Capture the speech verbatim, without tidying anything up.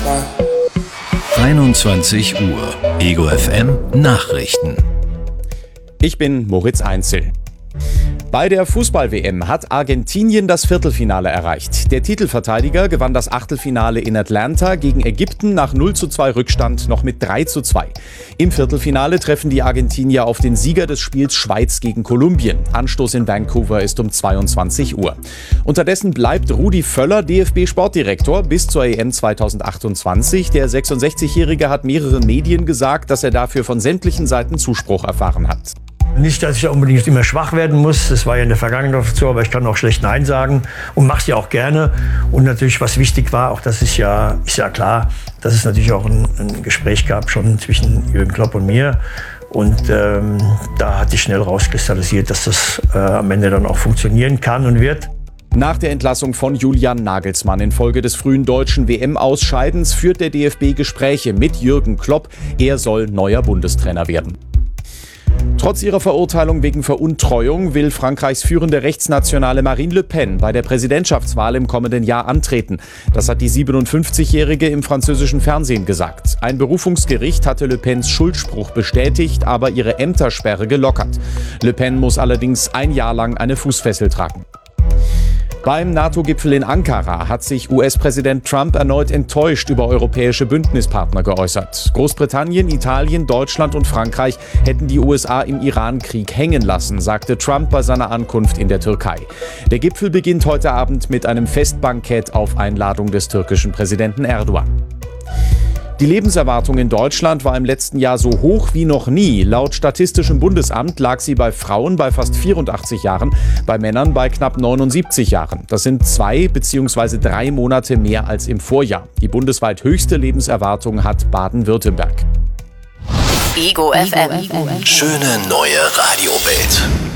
einundzwanzig Uhr, Ego F M Nachrichten. Ich bin Moritz Einzel. Bei der Fußball-W M hat Argentinien das Viertelfinale erreicht. Der Titelverteidiger gewann das Achtelfinale in Atlanta gegen Ägypten nach null zu zwei Rückstand noch mit drei zu zwei. Im Viertelfinale treffen die Argentinier auf den Sieger des Spiels Schweiz gegen Kolumbien. Anstoß in Vancouver ist um zweiundzwanzig Uhr. Unterdessen bleibt Rudi Völler D F B-Sportdirektor bis zur E M zweitausendachtundzwanzig. Der sechsundsechzigjährige hat mehreren Medien gesagt, dass er dafür von sämtlichen Seiten Zuspruch erfahren hat. Nicht, dass ich da unbedingt immer schwach werden muss, das war ja in der Vergangenheit so, aber ich kann auch schlecht Nein sagen und mache es ja auch gerne. Und natürlich, was wichtig war, auch das ist ja, ist ja klar, dass es natürlich auch ein, ein Gespräch gab schon zwischen Jürgen Klopp und mir. Und ähm, da hat sich schnell rauskristallisiert, dass das äh, am Ende dann auch funktionieren kann und wird. Nach der Entlassung von Julian Nagelsmann infolge des frühen deutschen W M-Ausscheidens führt der D F B Gespräche mit Jürgen Klopp. Er soll neuer Bundestrainer werden. Trotz ihrer Verurteilung wegen Veruntreuung will Frankreichs führende Rechtsnationale Marine Le Pen bei der Präsidentschaftswahl im kommenden Jahr antreten. Das hat die siebenundfünfzigjährige im französischen Fernsehen gesagt. Ein Berufungsgericht hatte Le Pens Schuldspruch bestätigt, aber ihre Ämtersperre gelockert. Le Pen muss allerdings ein Jahr lang eine Fußfessel tragen. Beim NATO-Gipfel in Ankara hat sich U S-Präsident Trump erneut enttäuscht über europäische Bündnispartner geäußert. Großbritannien, Italien, Deutschland und Frankreich hätten die U S A im Iran-Krieg hängen lassen, sagte Trump bei seiner Ankunft in der Türkei. Der Gipfel beginnt heute Abend mit einem Festbankett auf Einladung des türkischen Präsidenten Erdogan. Die Lebenserwartung in Deutschland war im letzten Jahr so hoch wie noch nie. Laut Statistischem Bundesamt lag sie bei Frauen bei fast vierundachtzig Jahren, bei Männern bei knapp neunundsiebzig Jahren. Das sind zwei bzw. drei Monate mehr als im Vorjahr. Die bundesweit höchste Lebenserwartung hat Baden-Württemberg. Ego F M. Schöne neue Radiowelt.